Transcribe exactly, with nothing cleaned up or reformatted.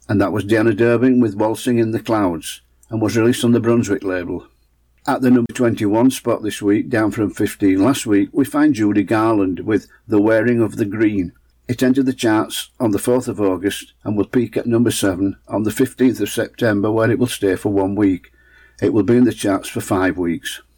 and that was Deanna Durbin with Waltzing in the Clouds, and was released on the Brunswick label. At the number twenty-one spot this week, down from fifteen last week, we find Judy Garland with The Wearing of the Green. It entered the charts on the fourth of August and will peak at number seven on the fifteenth of September, where it will stay for one week. It will be in the charts for five weeks.